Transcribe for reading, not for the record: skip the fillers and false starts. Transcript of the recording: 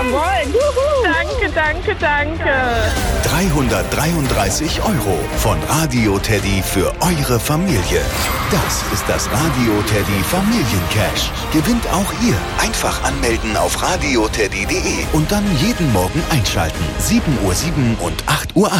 Jawohl. Danke, danke, danke. 333 € von Radio Teddy für eure Familie. Das ist das Radio Teddy Familiencash. Gewinnt auch ihr. Einfach anmelden auf radioteddy.de und dann jeden Morgen einschalten. 7:07 und 8:08 Uhr.